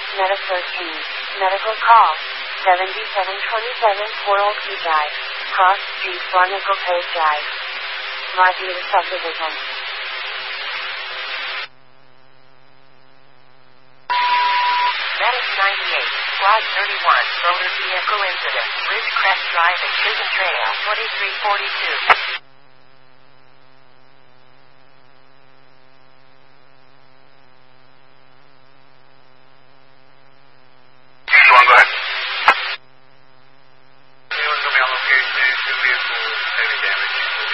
Meta 13. Medical call. 7727 Coral Key Drive. Cross Street, Barnacle Cove Drive. Margate Subdivision. Medic 98, Squad 31, motor vehicle incident, Ridgecrest Drive and Chisholm Trail, 2342.